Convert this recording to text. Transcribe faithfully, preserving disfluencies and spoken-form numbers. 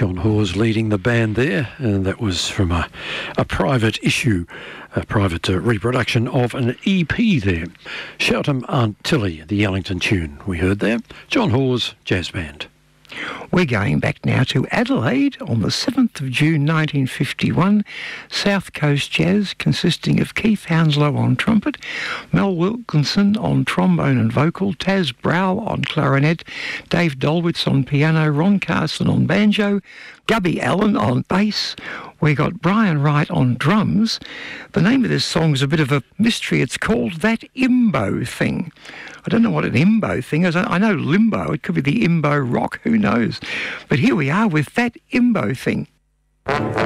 John Hawes leading the band there, and that was from a, a private issue, a private uh, reproduction of an E P there. Shout 'em Aunt Tilly, the Yellington tune we heard there. John Hawes Jazz Band. We're going back now to Adelaide on the seventh of June nineteen fifty-one. South Coast Jazz, consisting of Keith Hounslow on trumpet, Mel Wilkinson on trombone and vocal, Taz Brow on clarinet, Dave Dolwitz on piano, Ron Carson on banjo, Gubby Allen on bass. We got Brian Wright on drums. The name of this song is a bit of a mystery. It's called That Imbo Thing. I don't know what an imbo thing is. I know limbo. It could be the imbo rock. Who knows? But here we are with That Imbo Thing.